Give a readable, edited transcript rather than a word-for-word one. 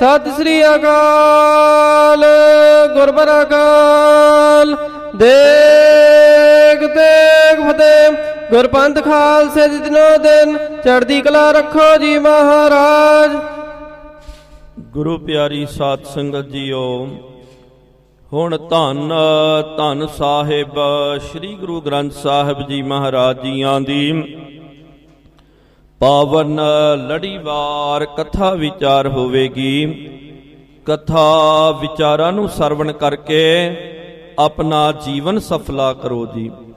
ਸਤਿ ਸ੍ਰੀ ਅਕਾਲ। ਗੁਰਬਰ ਅਕਾਲ ਦੇਗ ਤੇਗ ਫਤਿਹ। ਗੁਰਪੰਥ ਖਾਲਸੇ ਦੀ ਦਿਨੋ ਦਿਨ ਚੜ੍ਹਦੀ ਕਲਾ ਰੱਖੋ ਜੀ ਮਹਾਰਾਜ। ਗੁਰੂ ਪਿਆਰੀ ਸਾਧ ਸੰਗਤ ਜੀਓ, ਹੁਣ ਧੰਨ ਧੰਨ ਸਾਹਿਬ ਸ੍ਰੀ ਗੁਰੂ ਗ੍ਰੰਥ ਸਾਹਿਬ ਜੀ ਮਹਾਰਾਜ ਜੀਆਂ ਦੀ ਪਾਵਨ ਲੜੀਵਾਰ ਕਥਾ ਵਿਚਾਰ ਹੋਵੇਗੀ। ਕਥਾ ਵਿਚਾਰਾਂ ਨੂੰ ਸਰਵਣ ਕਰਕੇ ਆਪਣਾ ਜੀਵਨ ਸਫਲਾ ਕਰੋ ਜੀ।